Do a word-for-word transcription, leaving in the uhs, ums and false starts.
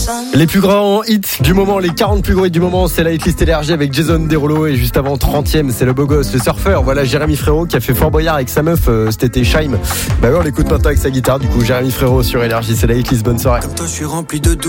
Les plus grands hits du moment, les quarante plus gros hits du moment, c'est la hitlist énergie avec Jason Derulo. Et juste avant, trentième, c'est le beau gosse, le surfeur. Voilà Jérémy Frérot qui a fait Fort Boyard avec sa meuf euh, cet été, Shaim. Bah ouais, on l'écoute maintenant avec sa guitare. Du coup, Jérémy Frérot sur énergie, c'est la hitlist. Bonne soirée. Comme toi, je suis rempli de